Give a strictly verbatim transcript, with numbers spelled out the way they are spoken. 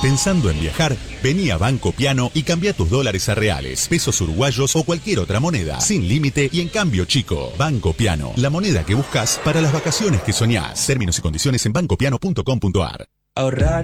Pensando en viajar, vení a Banco Piano y cambia tus dólares a reales, pesos uruguayos o cualquier otra moneda, sin límite y en cambio chico. Banco Piano, la moneda que buscas para las vacaciones que soñás. Términos y condiciones en bancopiano punto com punto ar. Ahorrar